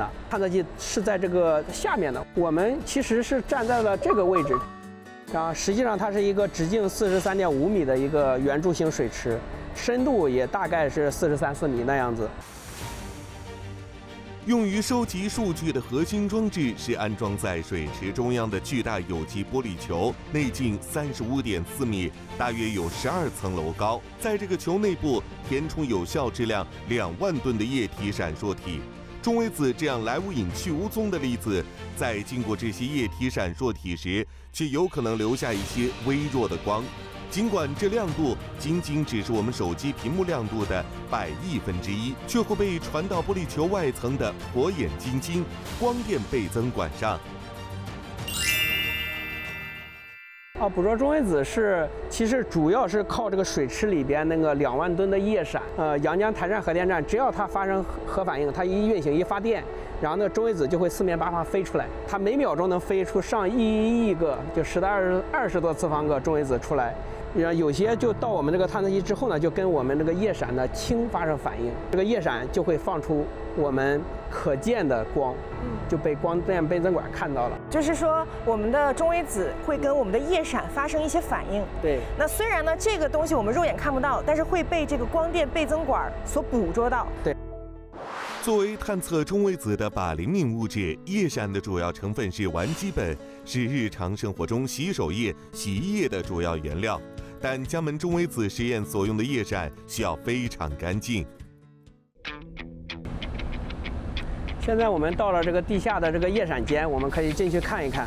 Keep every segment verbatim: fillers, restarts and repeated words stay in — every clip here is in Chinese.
的，探测器是在这个下面的，我们其实是站在了这个位置。然后实际上它是一个直径四十三点五米的一个圆柱形水池，深度也大概是四十三四米那样子。 用于收集数据的核心装置是安装在水池中央的巨大有机玻璃球，内径三十五点四米，大约有十二层楼高。在这个球内部填充有效质量两万吨的液体闪烁体。中微子这样来无影去无踪的粒子，在经过这些液体闪烁体时，却有可能留下一些微弱的光。尽管这亮度仅仅只是我们手机屏幕亮度的百亿分之一，却会被传到玻璃球外层的火眼金睛光电倍增管上。 啊，捕捉中微子是其实主要是靠这个水池里边那个两万吨的液闪。呃，阳江台山核电站只要它发生核反应，它一运行一发电，然后那个中微子就会四面八方飞出来，它每秒钟能飞出上亿亿个，就十的二十二十多次方个中微子出来。然后有些就到我们这个探测器之后呢，就跟我们这个液闪的氢发生反应，这个液闪就会放出我们可见的光，就被光电倍增管看到了。 就是说，我们的中微子会跟我们的液闪发生一些反应。 对。 那虽然呢，这个东西我们肉眼看不到，但是会被这个光电倍增管所捕捉到。 对。 作为探测中微子的靶灵敏物质，液闪的主要成分是烷基苯，是日常生活中洗手液、洗衣液的主要原料。但江门中微子实验所用的液闪需要非常干净。 现在我们到了这个地下的这个液闪间，我们可以进去看一看。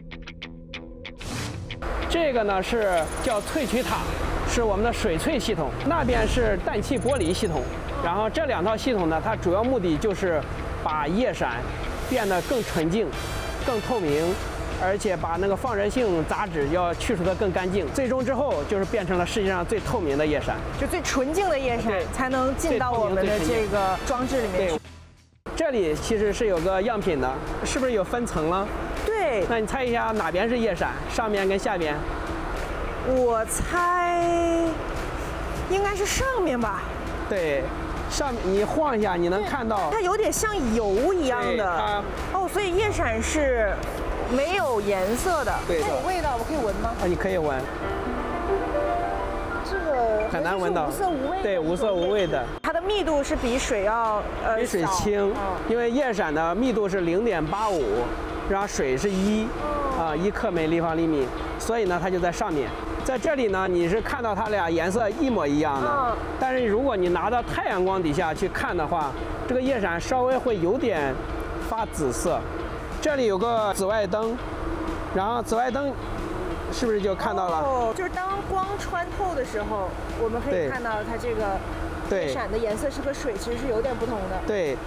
这个呢是叫萃取塔，是我们的水萃系统，那边是氮气剥离系统。然后这两套系统呢，它主要目的就是把液闪变得更纯净、更透明，而且把那个放射性杂质要去除得更干净。最终之后就是变成了世界上最透明的液闪， 就最纯净的液闪才能进到我们的这个装置里面去。 这里其实是有个样品的，是不是有分层了？ 对。 那你猜一下哪边是液闪？上面跟下边？ 我猜应该是上面吧。 对。上面你晃一下，你能看到它有点像油一样的哦，所以液闪是没有颜色的， 对的。 它有味道，我可以闻吗？ 啊，你可以闻。 这个很难闻到， 无色无味。 对，无色无味的。 它的密度是比水要呃比水轻，因为液闪的密度是零点八五，然后水是一啊一克每立方厘米，所以呢它就在上面。在这里呢，你是看到它俩颜色一模一样的，嗯、但是如果你拿到太阳光底下去看的话，这个液闪稍微会有点发紫色。这里有个紫外灯，然后紫外灯是不是就看到了？ 哦，就是当光穿透的时候，我们可以看到它这个液闪的颜色是和水其实是有点不同的。 对。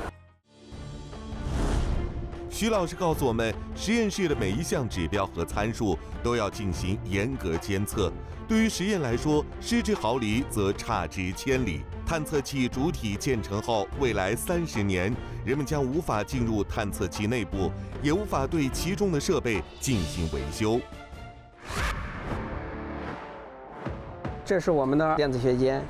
徐老师告诉我们，实验室的每一项指标和参数都要进行严格监测。对于实验来说，失之毫厘则差之千里。探测器主体建成后，未来三十年，人们将无法进入探测器内部，也无法对其中的设备进行维修。 这是我们的电子学间。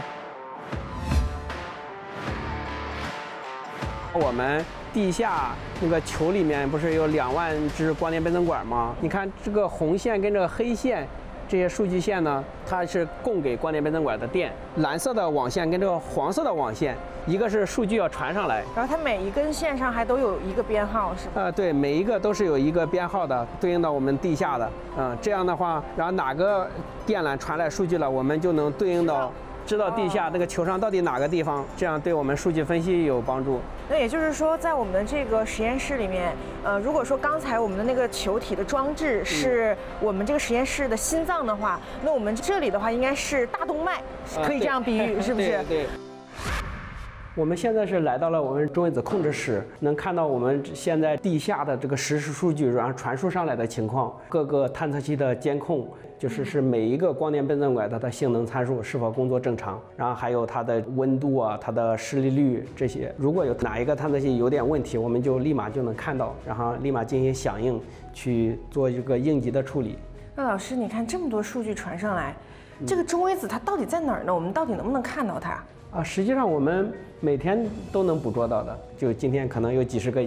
我们地下那个球里面不是有两万支光电倍增管吗？你看这个红线跟这个黑线，这些数据线呢，它是供给光电倍增管的电。蓝色的网线跟这个黄色的网线，一个是数据要传上来， 然后它每一根线上还都有一个编号，是吧？ 呃，对，每一个都是有一个编号的，对应到我们地下的。嗯、呃，这样的话，然后哪个电缆传来数据了，我们就能对应到。知道地下那个球上到底哪个地方，这样对我们数据分析有帮助。 那也就是说，在我们的这个实验室里面，呃，如果说刚才我们的那个球体的装置是我们这个实验室的心脏的话，嗯、那我们这里的话应该是大动脉，可以这样比喻，是不是？ 对。对我们现在是来到了我们中微子控制室，能看到我们现在地下的这个实时数据，然后传输上来的情况，各个探测器的监控，就是是每一个光电倍增管它的性能参数是否工作正常，然后还有它的温度啊、它的湿离率这些。如果有哪一个探测器有点问题，我们就立马就能看到，然后立马进行响应，去做一个应急的处理。 那老师，你看这么多数据传上来，这个中微子它到底在哪儿呢？我们到底能不能看到它？ 啊，实际上我们每天都能捕捉到的，就今天可能有几十个